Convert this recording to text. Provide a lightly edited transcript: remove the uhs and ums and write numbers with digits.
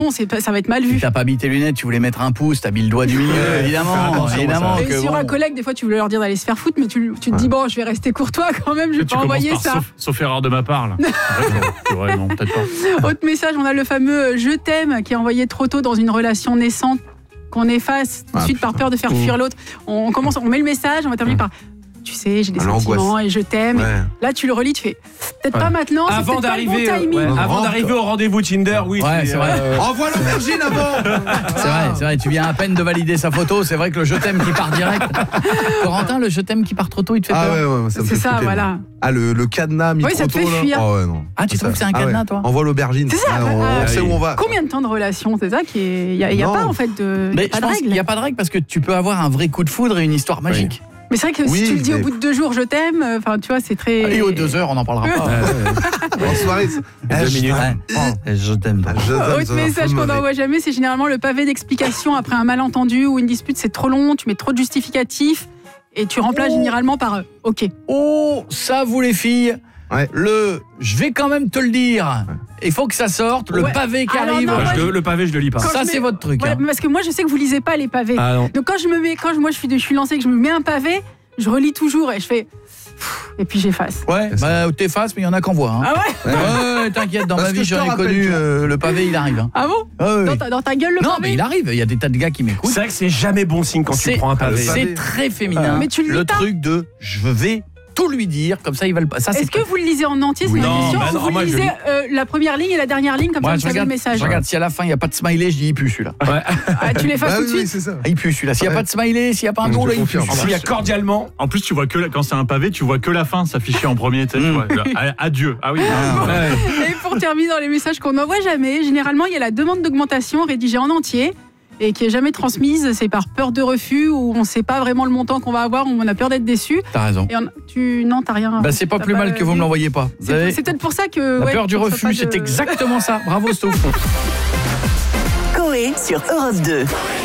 ça va être mal vu. Si t'as pas mis tes lunettes, tu voulais mettre un pouce, t'as mis le doigt du milieu, évidemment. Et sur un collègue, des fois, tu voulais leur dire d'aller se faire foutre, mais tu te dis, bon, je vais rester courtois quand même, je vais pas envoyer ça. Sauf erreur de ma part, là. C'est vrai, non, peut-être pas. Autre message, on a le fameux « je t'aime » qui est envoyé trop tôt dans une relation naissante, qu'on efface tout de suite par peur de faire fuir l'autre. On met le message, on va terminer par « tu sais, j'ai des sentiments et je t'aime ». Là, tu le relis, tu fais « peut-être pas maintenant, c'est peut-être pas le bon timing ». Avant d'arriver au rendez-vous Tinder, c'est vrai. Envoie l'aubergine avant. C'est vrai, tu viens à peine de valider sa photo, c'est vrai que le je t'aime qui part direct. Corentin, le je t'aime qui part trop tôt, il te fait peur. Ça me c'est fait ça, flipper, voilà. moi. Ah, le cadenas mis trop ça te tôt, fait fuir. non. Ah, tu trouves que c'est un cadenas, toi? Envoie l'aubergine. C'est ça. On sait où on va. Combien de temps de relation? C'est ça qui est. Il y a pas en fait de. Mais pas je de pense règle. qu'il n'y a pas de règle parce que tu peux avoir un vrai coup de foudre et une histoire magique. Mais c'est vrai que si tu le dis au bout de 2 jours, je t'aime, enfin tu vois, c'est très. Et aux 2 heures, on n'en parlera pas. En soirée, 2 minutes. Je t'aime. Autre message qu'on n'envoie jamais, c'est généralement le pavé d'explication après un malentendu ou une dispute, c'est trop long, tu mets trop de justificatifs et tu remplaces généralement par OK. Oh, ça vous les filles. Je vais quand même te le dire. Il faut que ça sorte, le pavé qui arrive. Le pavé, je le lis pas. Ça, c'est votre truc. Ouais, parce que moi, je sais que vous lisez pas les pavés. Donc quand je suis lancée, que je me mets un pavé, je relis toujours et je fais et puis j'efface. Ouais, t'effaces, mais il y en a qu'en voit. Hein. Ah ouais. Ouais, t'inquiète, dans ma vie, j'en ai connu le pavé, il arrive. Hein. Ah bon? Dans ta gueule, le pavé? Non, mais il arrive. Il y a des tas de gars qui m'écoutent. C'est vrai que c'est jamais bon signe quand tu prends un pavé. C'est très féminin. Mais tu le lis pas. Truc de je vais tout lui dire, comme ça il va le passer. Est-ce que vous le lisez en entier, c'est ma question? Vous lisez la première ligne et la dernière ligne, comme ça vous savez le message. Je regarde si à la fin il n'y a pas de smiley, je dis il pue celui-là. Tu l'effaces tout de suite? c'est ça. Il pue celui-là. S'il n'y a pas de smiley, s'il n'y a pas un gros, là il pue. S'il y a cordialement. En plus, tu vois que quand c'est un pavé, tu vois que la fin s'afficher en premier. Tu vois, adieu. Ah oui. Et pour terminer dans les messages qu'on n'envoie jamais, généralement il y a la demande d'augmentation rédigée en entier et qui est jamais transmise, c'est par peur de refus ou on sait pas vraiment le montant qu'on va avoir, ou on a peur d'être déçu. T'as raison. Et t'as rien. C'est pas plus mal que vous me l'envoyez pas. C'est peut-être pour ça que la peur du refus, c'est exactement ça. Bravo Stouff. Coé sur Europe 2.